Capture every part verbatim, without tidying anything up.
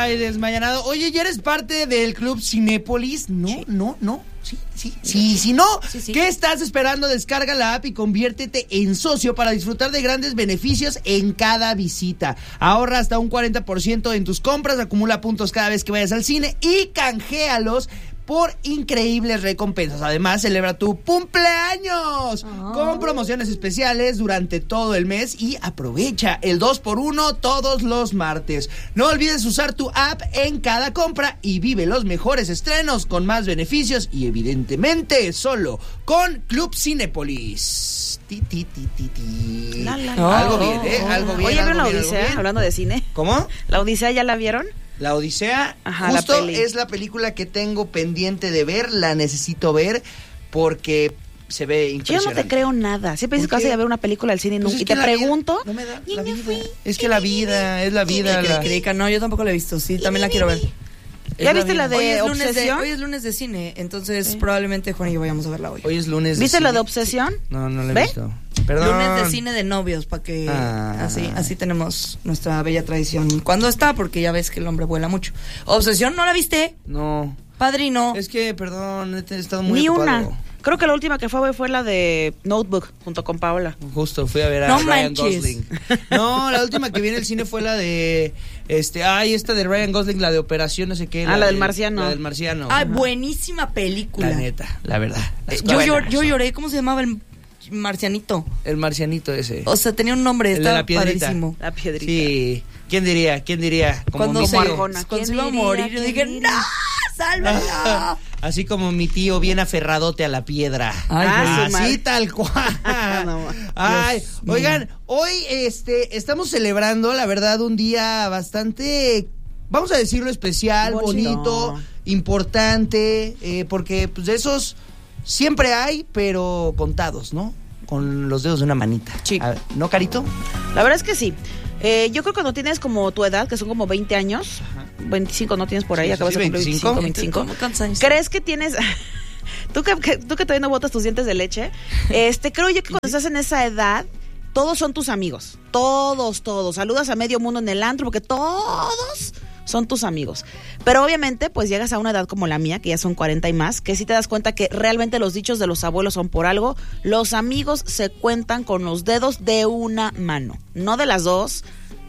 Ay, desmayanado. Oye, ¿ya eres parte del Club Cinépolis? No, sí. no, no. Sí, sí, sí. Si no, sí, sí. ¿qué estás esperando? Descarga la app y conviértete en socio para disfrutar de grandes beneficios en cada visita. Ahorra hasta un cuarenta por ciento en tus compras, acumula puntos cada vez que vayas al cine y canjealos por increíbles recompensas. Además, celebra tu cumpleaños oh. con promociones especiales durante todo el mes y aprovecha el dos por uno todos los martes. No olvides usar tu app en cada compra y vive los mejores estrenos con más beneficios y evidentemente solo con Club Cinépolis. Ti, ti, ti, ti, ti. La, la, la. Algo bien, ¿eh? Algo bien. Oye, ¿vieron la bien, Odisea? Hablando de cine. ¿Cómo? ¿La Odisea ya la vieron? La Odisea, Ajá, justo la es la película que tengo pendiente de ver, la necesito ver porque se ve impresionante. Yo no te creo nada. Siempre dices que vas a ir a ver una película al cine y, pues no, y te pregunto. Vida, no me da la vida. Es que la vida, es la vida. La... Crica, no, yo tampoco la he visto, sí, también la quiero ver. ¿Ya viste la, la de hoy es Obsesión? De, hoy es lunes de cine, entonces sí. probablemente Juan y yo vayamos a verla hoy. Hoy es lunes de ¿Viste cine? la de Obsesión? No, no la he ¿Ve? visto. Perdón. Lunes de cine de novios, para que ah. así así tenemos nuestra bella tradición. ¿Cuándo está? Porque ya ves que el hombre vuela mucho. ¿Obsesión no la viste? No. Padrino. Es que, perdón, he estado muy Ni ocupado. una. Creo que la última que fue fue la de Notebook, junto con Paola. Justo, fui a ver a no Ryan manches. Gosling. No, la última que vi en el cine fue la de... este Ay, esta de Ryan Gosling, la de Operación, no sé qué. Ah, la, la del de, Marciano. La del Marciano. Ah, buenísima película. La neta, la verdad. Eh, yo, llor, yo lloré, ¿cómo se llamaba el marcianito? El marcianito ese. O sea, tenía un nombre, el estaba de la piedrita. padrísimo. La piedrita. Sí. ¿Quién diría? ¿Quién diría? Como cuando se, Arjona. cuando se iba a morir, yo dije, ¡no! ¡Sálvalo! Así como mi tío bien aferradote a la piedra. Ay, ah, así madre. Tal cual. no, Ay, Dios oigan, mío. Hoy este estamos celebrando, la verdad, un día bastante, vamos a decirlo, especial, bonito, bonito importante, eh, porque pues de esos siempre hay, pero contados, ¿no? Con los dedos de una manita. Sí. A ver, ¿no, Carito? La verdad es que sí. Eh, yo creo que cuando tienes como tu edad, que son como veinte años, Ajá. veinticinco no tienes por ahí, sí, acabas sí, de cumplir veinticinco, veinticinco. ¿Cuántos años? ¿Crees que tienes... tú, que, que, tú que todavía no botas tus dientes de leche, este creo yo que cuando estás en esa edad, todos son tus amigos. Todos, todos. Saludas a medio mundo en el antro porque todos son tus amigos. Pero obviamente, pues llegas a una edad como la mía, que ya son cuarenta y más, que sí te das cuenta que realmente los dichos de los abuelos son por algo. Los amigos se cuentan con los dedos de una mano. No de las dos,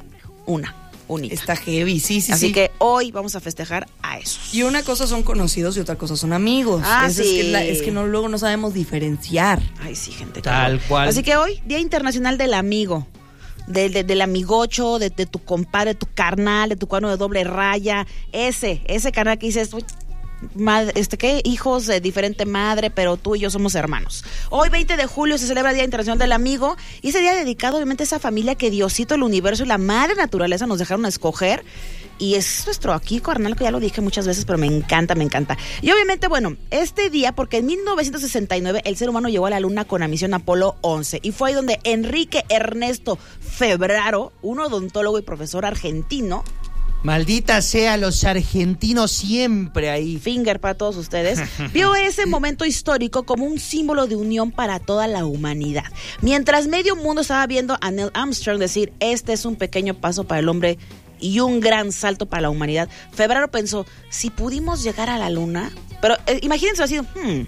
una, única. Está heavy, sí, sí, Así sí. que hoy vamos a festejar a esos. Y una cosa son conocidos y otra cosa son amigos. Ah, Eso sí. Es que, la, es que no, luego no sabemos diferenciar. Ay, sí, gente. Tal claro. cual. Así que hoy, Día Internacional del Amigo. De, de, del amigocho, de, de tu compadre, de tu carnal, de tu cuerno de doble raya, ese, ese carnal que dices, madre, este, ¿qué? Hijos de diferente madre, pero tú y yo somos hermanos. Hoy, veinte de julio, se celebra el Día Internacional del Amigo, y ese día dedicado, obviamente, a esa familia que Diosito, el universo y la madre naturaleza nos dejaron a escoger. Y es nuestro aquí, carnal, que ya lo dije muchas veces, pero me encanta, me encanta. Y obviamente, bueno, este día, porque en mil novecientos sesenta y nueve el ser humano llegó a la luna con la misión Apolo once. Y fue ahí donde Enrique Ernesto Febraro, un odontólogo y profesor argentino. Maldita sea, los argentinos siempre ahí. Finger para todos ustedes. Vio ese momento histórico como un símbolo de unión para toda la humanidad. Mientras medio mundo estaba viendo a Neil Armstrong decir, este es un pequeño paso para el hombre y un gran salto para la humanidad, Febraro pensó, si pudimos llegar a la luna, pero eh, imagínense así, hmm,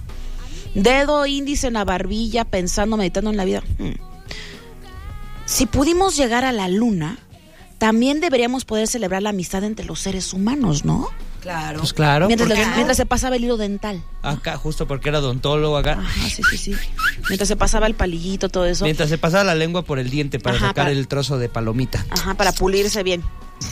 dedo índice en la barbilla, pensando, meditando en la vida, hmm, si pudimos llegar a la luna, también deberíamos poder celebrar la amistad entre los seres humanos, ¿no? Claro. Pues claro. Mientras, ¿por qué le, no? mientras se pasaba el hilo dental. Acá, justo porque era odontólogo acá. Ajá, sí, sí, sí. Mientras se pasaba el palillito, todo eso. Mientras se pasaba la lengua por el diente para Ajá, sacar para... el trozo de palomita. Ajá, para pulirse bien.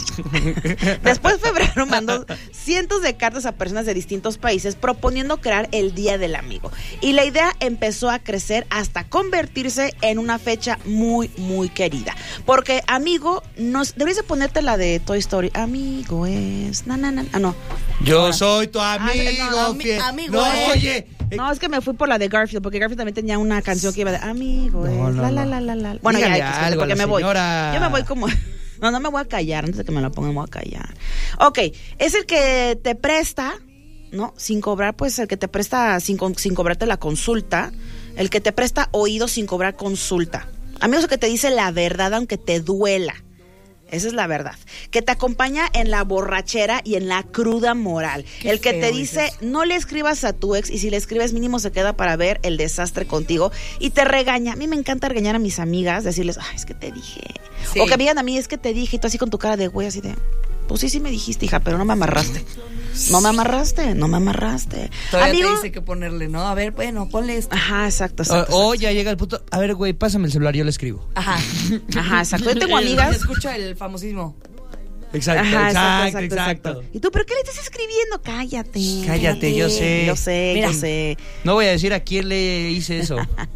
Después Febrero mandó cientos de cartas a personas de distintos países proponiendo crear el Día del Amigo. Y la idea empezó a crecer hasta convertirse en una fecha muy, muy querida. Porque amigo, no, deberías de ponerte la de Toy Story. Amigo es... Na, na, na. Ah, no. Yo Ahora. soy tu amigo. Ah, no, fiel. amigo no, es. oye. No, es que me fui por la de Garfield, porque Garfield también tenía una canción que iba de amigo es... No, no, la, la, no. la, la, la. Bueno, Dígale ya, algo porque a la me voy. señora. Yo me voy como... No, no me voy a callar, antes de que me lo pongan me voy a callar. Ok, es el que te presta, ¿no? Sin cobrar, pues el que te presta sin, sin cobrarte la consulta, el que te presta oído sin cobrar consulta. Amigos, el que te dice la verdad aunque te duela. Esa es la verdad. Que te acompaña en la borrachera y en la cruda moral. Qué el que te feo dice, es eso. no le escribas a tu ex, y si le escribes mínimo se queda para ver el desastre contigo y te regaña. A mí me encanta regañar a mis amigas, decirles, ay, es que te dije. Sí. O que me digan a mí, es que te dije, y tú así con tu cara de güey, así de, pues sí, sí me dijiste, hija, pero no me amarraste. No me amarraste, no me amarraste. Todavía Amigo, te dice que ponerle, ¿no? A ver, bueno, ponle esto. Ajá, exacto, O, exacto. o exacto. ya llega el punto, a ver, güey, pásame el celular, yo le escribo. Ajá. Ajá, exacto. Yo tengo amigas. Escucha el famosísimo. Exacto, Ajá, exacto, exacto. ¿Y tú, pero qué le estás escribiendo? Cállate. Cállate, yo sé. Yo sé, Mira. yo sé. No voy a decir a quién le hice eso.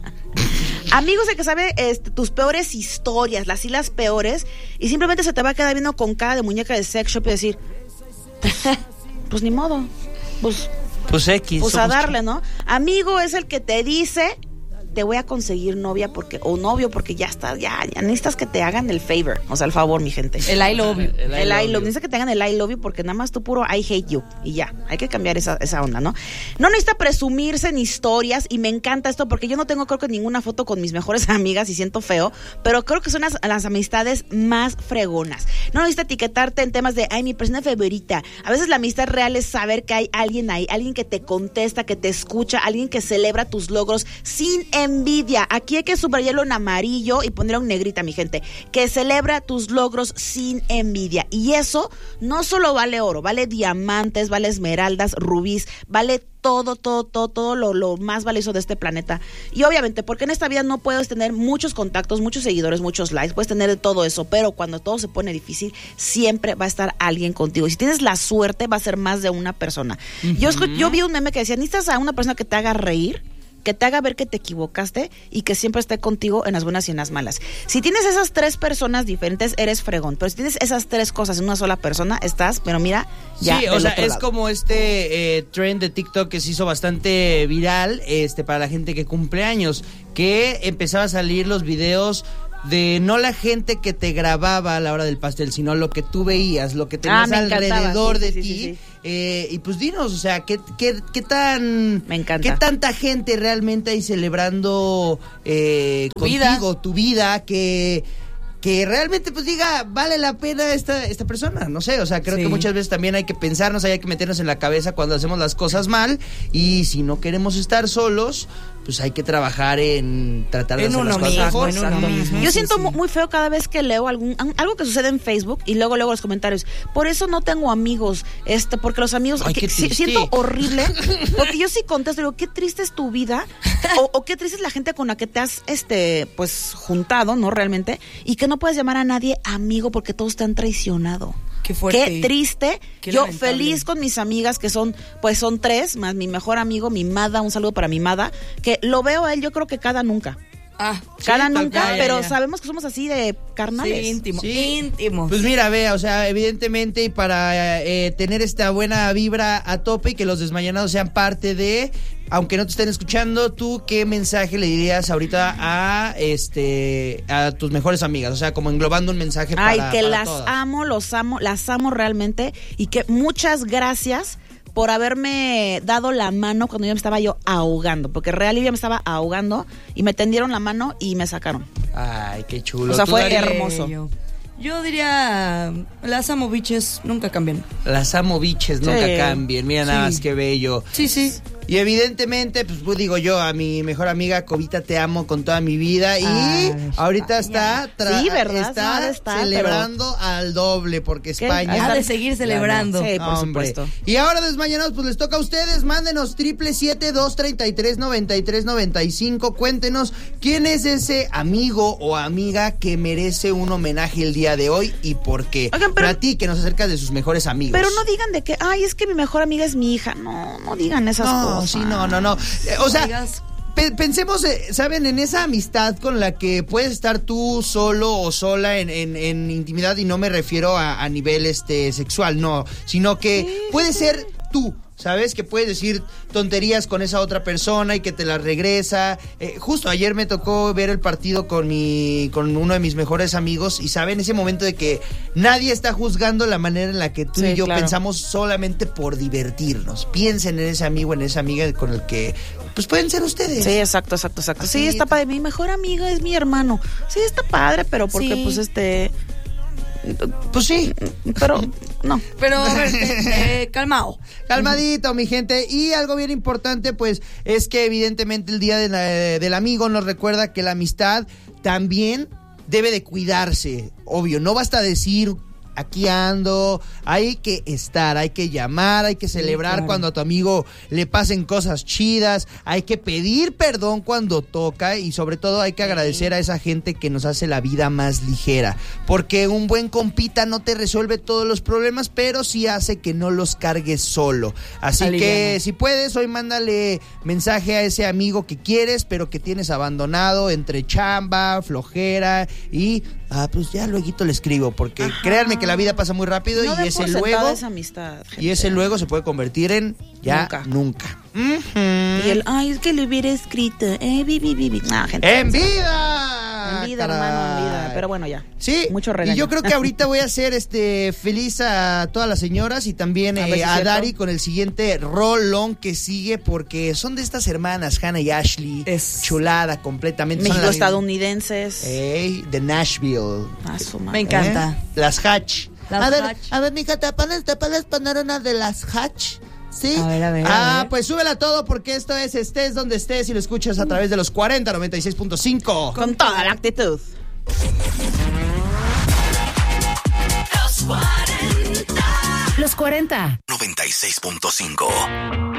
Amigos, el que sabe este, tus peores historias, las y las peores, y simplemente se te va a quedar viendo con cara de muñeca de sex shop y decir, pues, pues ni modo, pues, Pues X. pues a somos darle, ¿no? Amigo es el que te dice, te voy a conseguir novia porque o novio porque ya está, ya, ya necesitas que te hagan el favor, o sea, el favor, mi gente. El I love you. El I El love I you. love, necesita que te hagan el I love you porque nada más tú puro I hate you y ya, hay que cambiar esa, esa onda, ¿no? No necesita presumirse en historias y me encanta esto porque yo no tengo creo que ninguna foto con mis mejores amigas y siento feo, pero creo que son las, las amistades más fregonas. No necesita etiquetarte en temas de, ay, mi persona favorita. A veces la amistad real es saber que hay alguien ahí, alguien que te contesta, que te escucha, alguien que celebra tus logros sin envidia. Aquí hay que subrayarlo en amarillo y ponerlo en negrita, mi gente. Que celebra tus logros sin envidia. Y eso no solo vale oro, vale diamantes, vale esmeraldas, rubíes, vale todo, todo, todo, todo lo, lo más valioso de este planeta. Y obviamente, porque en esta vida no puedes tener muchos contactos, muchos seguidores, muchos likes, puedes tener de todo eso, pero cuando todo se pone difícil, siempre va a estar alguien contigo. Y si tienes la suerte, va a ser más de una persona. Uh-huh. Yo, yo vi un meme que decía, necesitas a una persona que te haga reír, que te haga ver que te equivocaste y que siempre esté contigo en las buenas y en las malas. Si tienes esas tres personas diferentes, eres fregón. Pero si tienes esas tres cosas en una sola persona, estás, pero mira, ya. Sí, o sea, es lado. como este eh, trend de TikTok que se hizo bastante viral este para la gente que cumple años, que empezaba a salir los videos de no la gente que te grababa a la hora del pastel, sino lo que tú veías, lo que tenías ah, alrededor sí, de sí, ti. Sí, sí, sí. Eh, y pues dinos, o sea, ¿qué, qué, qué tan... Me encanta. ¿Qué tanta gente realmente hay celebrando eh, Tu contigo, vida. tu vida, que... que realmente pues diga, vale la pena esta, esta persona, no sé, o sea, creo Sí. que muchas veces también hay que pensarnos, hay que meternos en la cabeza cuando hacemos las cosas mal, y si no queremos estar solos, pues hay que trabajar en tratar de En hacer uno las cosas mismo, mejor. en uno Exacto. mismo. Yo Sí, siento sí. mu- muy feo cada vez que leo algún algo que sucede en Facebook y luego luego los comentarios. Por eso no tengo amigos, este, porque los amigos Ay, que- qué si- triste. siento horrible, porque yo sí contesto, digo, qué triste es tu vida o, o qué triste es la gente con la que te has este pues juntado, ¿no? Realmente, y que no puedes llamar a nadie amigo porque todos te han traicionado. Qué fuerte. Qué triste. Qué Yo lamentable. feliz con mis amigas que son, pues son tres, más mi mejor amigo, mi Mada, un saludo para mi Mada, que lo veo a él yo creo que cada nunca. Ah, Cada tal nunca, cual, pero ya, ya. sabemos que somos así de carnales. Sí, íntimo. Sí. Íntimo. Pues mira, vea, o sea, evidentemente y para eh, tener esta buena vibra a tope y que los desmañanados sean parte de, aunque no te estén escuchando, ¿tú qué mensaje le dirías ahorita a este a tus mejores amigas? O sea, como englobando un mensaje para Ay, que para las todas. amo, los amo, las amo realmente y que muchas gracias por haberme dado la mano cuando yo me estaba yo ahogando, porque real yo me estaba ahogando y me tendieron la mano y me sacaron. Ay, qué chulo. O sea, ¿Tú, fue Darío? hermoso. Yo, yo diría, las amo biches nunca cambian. Las amo biches, nunca Sí. cambien. Mira nada Sí. más que bello. Sí, sí. Y evidentemente, pues, pues digo yo, a mi mejor amiga Covita te amo con toda mi vida. Y Ay, ahorita España. está, tra- Sí, ¿verdad? está No, está, celebrando al doble porque ¿Qué? España Ahí Ha está. de seguir celebrando. Sí, por Hombre. supuesto. Y ahora, desmañanados, pues les toca a ustedes. Mándenos triple siete dos treinta y tres noventa y tres noventa y cinco. Cuéntenos quién es ese amigo o amiga que merece un homenaje el día de hoy y por qué. Oigan, pero- Platíquenos acerca de sus mejores amigos. Pero no digan de que, ay, es que mi mejor amiga es mi hija. No, no digan esas No, cosas. sí, no, no, no. Eh, o sea, Amigas. pe- pensemos, eh, ¿saben? En esa amistad con la que puedes estar tú solo o sola en, en, en intimidad, y no me refiero a, a nivel este sexual, no, sino que puede ser tú. ¿Sabes? Que puedes decir tonterías con esa otra persona y que te las regresa. Eh, justo ayer me tocó ver el partido con mi, con uno de mis mejores amigos y saben ese momento de que nadie está juzgando la manera en la que tú Sí, y yo claro. pensamos solamente por divertirnos. Piensen en ese amigo, en esa amiga con el que pues pueden ser ustedes. Sí, exacto, exacto, exacto. Sí, Así, está padre. Mi mejor amiga es mi hermano. Sí, está padre, pero porque Sí. pues este... Pues sí. Pero, no. Pero, a ver, eh, eh, calmado. Calmadito, mi gente. Y algo bien importante, pues, es que evidentemente el Día de la, del Amigo nos recuerda que la amistad también debe de cuidarse. Obvio, no basta decir... Aquí ando, hay que estar, hay que llamar, hay que celebrar sí, claro. cuando a tu amigo le pasen cosas chidas, hay que pedir perdón cuando toca y sobre todo hay que agradecer a esa gente que nos hace la vida más ligera, porque un buen compita no te resuelve todos los problemas, pero sí hace que no los cargues solo. Así Aliviana. Que si puedes, hoy mándale mensaje a ese amigo que quieres, pero que tienes abandonado entre chamba, flojera y... Ah, pues ya luego le escribo, porque Ajá. créanme que la vida pasa muy rápido no y ese luego esa amistad, y ese luego se puede convertir en ya nunca. nunca. Uh-huh. Y el, ay, es que le hubiera escrito, eh, vi, vi, vi, vi. No, gente, en vida, en vida, caray. hermano, en vida. Pero bueno, ya. Sí. Mucho regaño. Y yo creo que ahorita voy a hacer este feliz a todas las señoras y también a, eh, si a Dari con el siguiente rolón que sigue, porque son de estas hermanas Hannah y Ashley, es chulada completamente. México estadounidenses. Ey, de Nashville. Ah, su madre. Me encanta. ¿Eh? Las Hatch. Las a, ver, Hatch. a ver, mija, ¿te puedes, te puedes poner una de las Hatch? ¿Sí? A ver, a ver. Ah, a ver. pues súbela todo porque esto es Estés Donde Estés y lo escuchas a través de los cuarenta, noventa y seis punto cinco. Con toda la actitud. Los cuarenta. noventa y seis punto cinco.